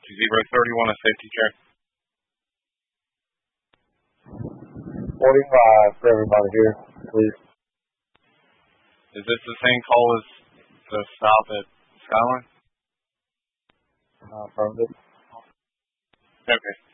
031, a safety check. 45 for everybody here, please. Is this the same call as the stop at Skyline? Affirmative. Okay.